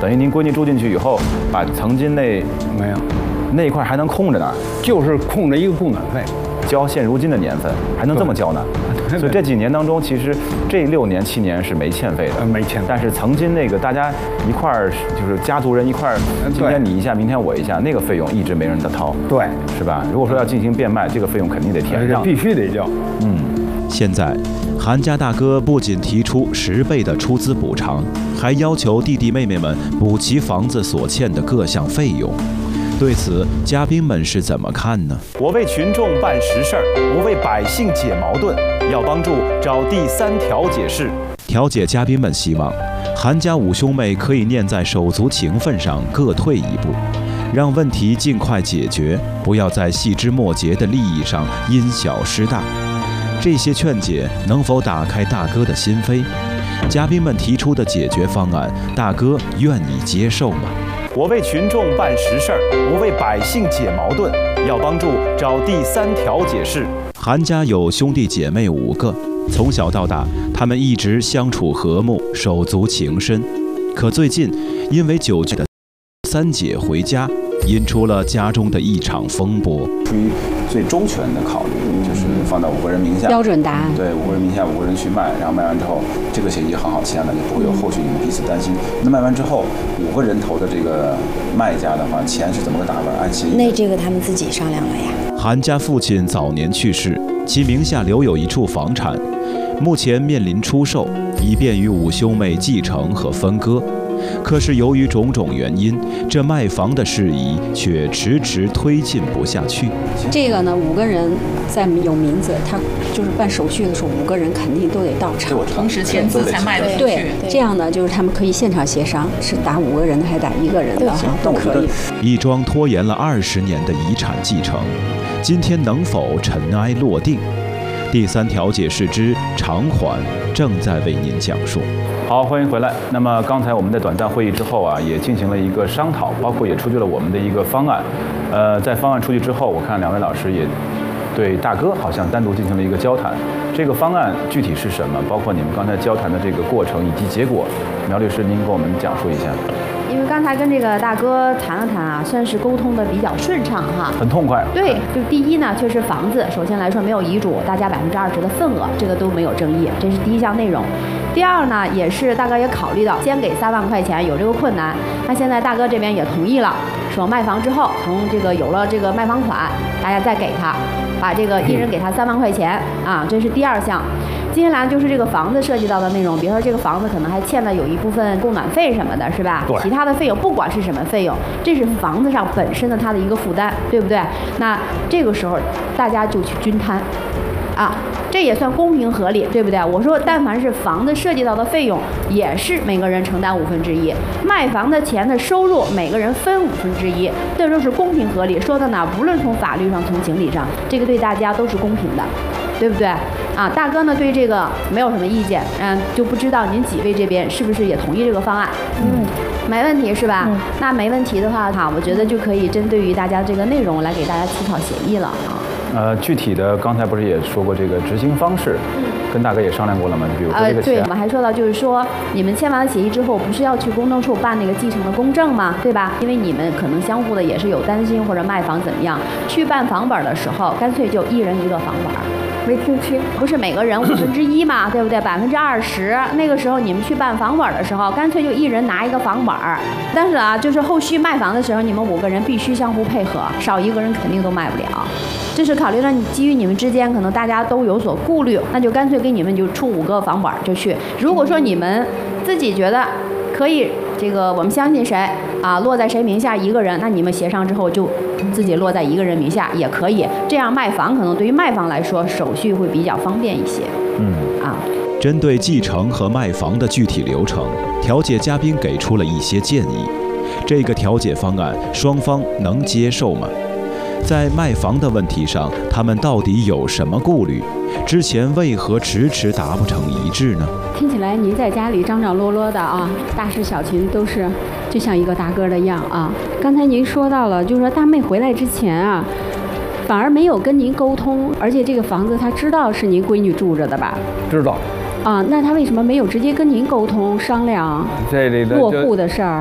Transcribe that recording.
等于您闺女住进去以后，把曾经那没有， 那一块还能空着呢， 就是空着一个供暖费， 交现如今的年份还能这么交呢？所以这几年当中，其实这6年7年是没欠费的， 没欠。 但是曾经那个大家一块儿就是家族人一块儿，今天你一下，明天我一下，那个费用一直没人掏， 对， 是吧？如果说要进行变卖，这个费用肯定得填上， 必须得交。 现在，韩家大哥不仅提出10倍的出资补偿，还要求弟弟妹妹们补齐房子所欠的各项费用。对此，嘉宾们是怎么看呢？我为群众办实事儿，我为百姓解矛盾，要帮助找第3调解室。调解嘉宾们希望，韩家5兄妹可以念在手足情分上各退一步，让问题尽快解决，不要在细枝末节的利益上因小失大。这些劝解能否打开大哥的心扉？嘉宾们提出的解决方案，大哥愿意接受吗？我为群众办实事儿，我为百姓解矛盾，要帮助找第3调解室。韩家有兄弟姐妹5个，从小到大，他们一直相处和睦，手足情深。可最近，因为酒局的3姐回家，引出了家中的一场风波。 出于最周全的考虑，就是放到5个人名下， 标准答案。 对，5个人名下5个人去卖，然后卖完之后，这个协议很好签了，就不会有后续你们彼此担心。那卖完之后，5个人头的这个卖家的话，钱是怎么个打法？按协议？ 那这个他们自己商量了呀。 韩家父亲早年去世，其名下留有一处房产，目前面临出售，以便于5兄妹继承和分割。可是由于种种原因，这卖房的事宜却迟迟推进不下去。 这个呢，5个人在有名字，他就是办手续的时候，5个人肯定都得到场， 同时签字才卖得出去。 对，这样呢，就是他们可以现场协商，是打5个人的还是打1个人的哈，都可以。 一桩拖延了20年的遗产继承，今天能否尘埃落定？第3调解室之偿还正在为您讲述。 好，欢迎回来。那么刚才我们在短暂会议之后啊，也进行了一个商讨，包括也出具了我们的一个方案。在方案出去之后，我看2位老师也对大哥好像单独进行了一个交谈。这个方案具体是什么？包括你们刚才交谈的这个过程以及结果，苗律师您给我们讲述一下。 因为刚才跟这个大哥谈了谈啊，算是沟通的比较顺畅哈， 很痛快。 对，就第一呢，确实房子首先来说没有遗嘱，大家20%的份额，这个都没有争议，这是第一项内容。第二呢，也是大哥也考虑到先给3万块钱有这个困难，那现在大哥这边也同意了，说卖房之后，从这个有了这个卖房款，大家再给他，把这个一人给他3万块钱啊，这是第2项。接下来就是这个房子涉及到的内容，比如说这个房子可能还欠了有一部分供暖费什么的，是吧？其他的费用不管是什么费用，这是房子上本身的它的一个负担，对不对？那这个时候大家就去均摊，啊，这也算公平合理，对不对？我说，但凡是房子涉及到的费用，也是每个人承担1/5，卖房的钱的收入每个人分1/5，这就是公平合理。说的呢，无论从法律上，从情理上，这个对大家都是公平的。对不对啊？大哥呢对这个没有什么意见，就不知道您几位这边是不是也同意这个方案？没问题是吧？那没问题的话哈，我觉得就可以针对于大家这个内容来给大家起草协议了啊。 具体的刚才不是也说过这个执行方式，跟大哥也商量过了吗？比如说这个对，我们还说到就是说，你们签完了协议之后，不是要去公证处办那个继承的公证吗？对吧？因为你们可能相互的也是有担心或者卖房怎么样，去办房本的时候，干脆就1人1个房本。没听清，不是每个人1/5嘛，对不对？20%。那个时候你们去办房本的时候，干脆就1人拿1个房本。但是啊，就是后续卖房的时候，你们5个人必须相互配合，少1个人肯定都卖不了。这是考虑到基于你们之间可能大家都有所顾虑，那就干脆给你们就出5个房本就去。如果说你们自己觉得可以，这个我们相信谁啊，落在谁名下1个人，那你们协商之后就自己落在1个人名下也可以。这样卖房可能对于卖方来说手续会比较方便一些。 针对继承和卖房的具体流程，调解嘉宾给出了一些建议。这个调解方案双方能接受吗？在卖房的问题上，他们到底有什么顾虑？之前为何迟迟达不成一致呢？ 听起来您在家里张张罗罗的啊，大事小情都是就像一个大哥的样啊。刚才您说到了，就是说大妹回来之前啊，反而没有跟您沟通，而且这个房子她知道是您闺女住着的吧？ 知道。 啊，那她为什么没有直接跟您沟通商量这里的落户的事儿？